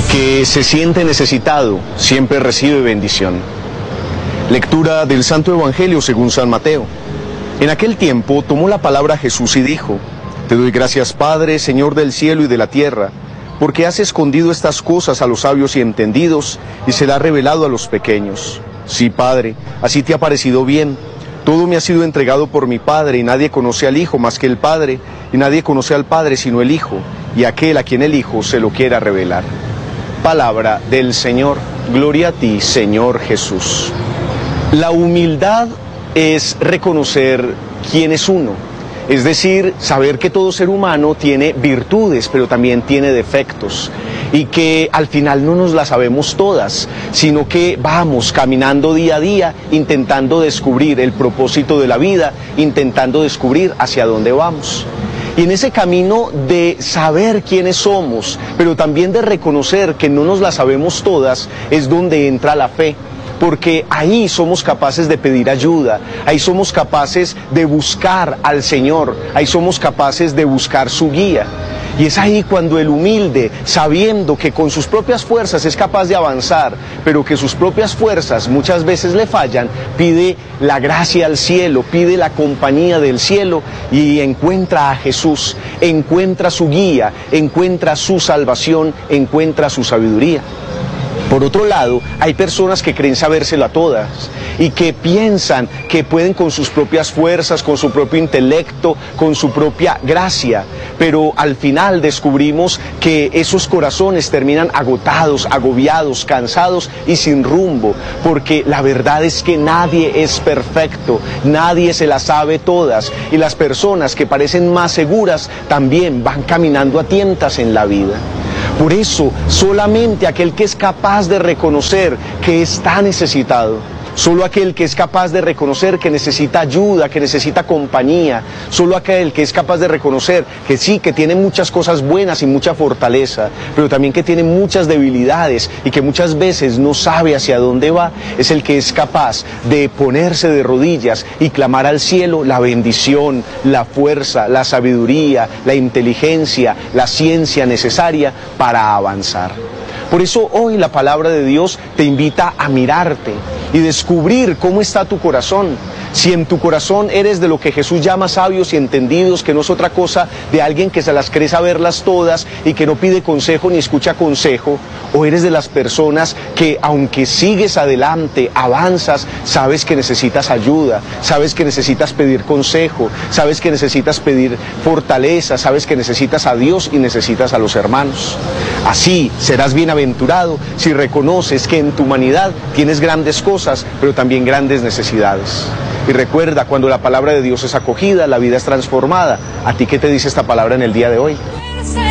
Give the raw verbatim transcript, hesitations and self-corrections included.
que se siente necesitado siempre recibe bendición. Lectura del Santo Evangelio según San Mateo. En aquel tiempo tomó la palabra Jesús y dijo: Te doy gracias, Padre, Señor del cielo y de la tierra, porque has escondido estas cosas a los sabios y entendidos y se las has revelado a los pequeños. Sí, Padre, así te ha parecido bien. Todo me ha sido entregado por mi Padre, y nadie conoce al Hijo más que el Padre, y nadie conoce al Padre sino el Hijo, y aquel a quien el Hijo se lo quiera revelar. Palabra del Señor. Gloria a ti, Señor Jesús. La humildad es reconocer quién es uno, es decir, saber que todo ser humano tiene virtudes, pero también tiene defectos, y que al final no nos las sabemos todas, sino que vamos caminando día a día, intentando descubrir el propósito de la vida, intentando descubrir hacia dónde vamos. Y en ese camino de saber quiénes somos, pero también de reconocer que no nos las sabemos todas, es donde entra la fe. Porque ahí somos capaces de pedir ayuda, ahí somos capaces de buscar al Señor, ahí somos capaces de buscar su guía. Y es ahí cuando el humilde, sabiendo que con sus propias fuerzas es capaz de avanzar, pero que sus propias fuerzas muchas veces le fallan, pide la gracia al cielo, pide la compañía del cielo y encuentra a Jesús, encuentra su guía, encuentra su salvación, encuentra su sabiduría. Por otro lado, hay personas que creen sabérselo a todas y que piensan que pueden con sus propias fuerzas, con su propio intelecto, con su propia gracia, pero al final descubrimos que esos corazones terminan agotados, agobiados, cansados y sin rumbo, porque la verdad es que nadie es perfecto, nadie se las sabe todas, y las personas que parecen más seguras también van caminando a tientas en la vida. Por eso, solamente aquel que es capaz de reconocer que está necesitado, solo aquel que es capaz de reconocer que necesita ayuda, que necesita compañía, solo aquel que es capaz de reconocer que sí, que tiene muchas cosas buenas y mucha fortaleza, pero también que tiene muchas debilidades y que muchas veces no sabe hacia dónde va, es el que es capaz de ponerse de rodillas y clamar al cielo la bendición, la fuerza, la sabiduría, la inteligencia, la ciencia necesaria para avanzar. Por eso hoy la palabra de Dios te invita a mirarte y descubrir cómo está tu corazón. Si en tu corazón eres de lo que Jesús llama sabios y entendidos, que no es otra cosa de alguien que se las cree saberlas todas y que no pide consejo ni escucha consejo, o eres de las personas que aunque sigues adelante, avanzas, sabes que necesitas ayuda, sabes que necesitas pedir consejo, sabes que necesitas pedir fortaleza, sabes que necesitas a Dios y necesitas a los hermanos. Así serás bienaventurado si reconoces que en tu humanidad tienes grandes cosas, pero también grandes necesidades. Y recuerda, cuando la palabra de Dios es acogida, la vida es transformada. ¿A ti qué te dice esta palabra en el día de hoy?